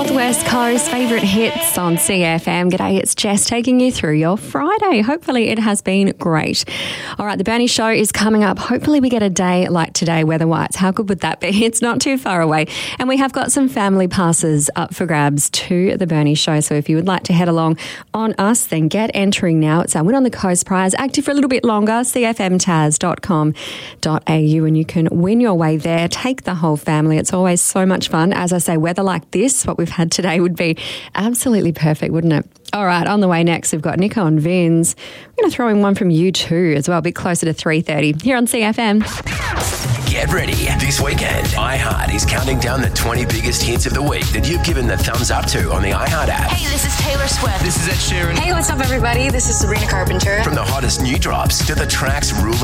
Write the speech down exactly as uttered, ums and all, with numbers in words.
Northwest Coast favourite hits on C F M. G'day, it's Jess taking you through your Friday. Hopefully it has been great. All right, the Bernie Show is coming up. Hopefully we get a day like today weather-wise. How good would that be? It's not too far away. And we have got some family passes up for grabs to the Bernie Show. So if you would like to head along on us, then get entering now. It's our Win on the Coast prize, active for a little bit longer, c f m taz dot com dot a u, and you can win your way there. Take the whole family. It's always so much fun. As I say, weather like this, what we've had today would be absolutely perfect, wouldn't it? All right, on the way next, we've got Nico and Vinz. We're going to throw in one from U two as well, a bit closer to three thirty here on C F M. Get ready. This weekend, iHeart is counting down the twenty biggest hits of the week that you've given the thumbs up to on the iHeart app. Hey, this is Taylor Swift. This is Ed Sheeran. Hey, what's up, everybody? This is Sabrina Carpenter. From the hottest new drops to the tracks ruling